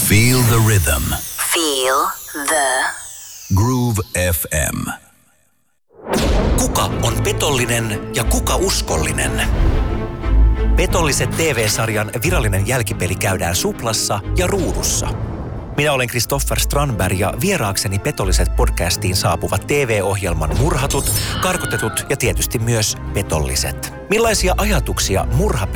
Feel the rhythm. Feel the Groove FM. Kuka on petollinen ja kuka uskollinen? Petolliset TV-sarjan virallinen jälkipeli käydään Suplassa ja Ruudussa. Minä olen Christopher Strandberg ja vieraakseni Petolliset podcastiin saapuvat TV-ohjelman murhatut, karkotetut ja tietysti myös petolliset. Millaisia ajatuksia murhapetoksista